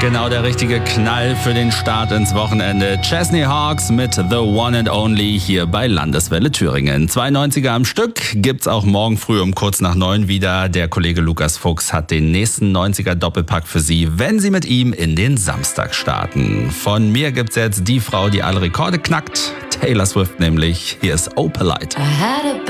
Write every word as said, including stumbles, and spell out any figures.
Genau der richtige Knall für den Start ins Wochenende. Chesney Hawks mit The One and Only hier bei Landeswelle Thüringen. Zwei neunziger am Stück gibt's auch morgen früh um kurz nach neun wieder. Der Kollege Lukas Fuchs hat den nächsten neunziger Doppelpack für Sie, wenn Sie mit ihm in den Samstag starten. Von mir gibt's jetzt die Frau, die alle Rekorde knackt. Taylor Swift nämlich. Hier ist Opalite.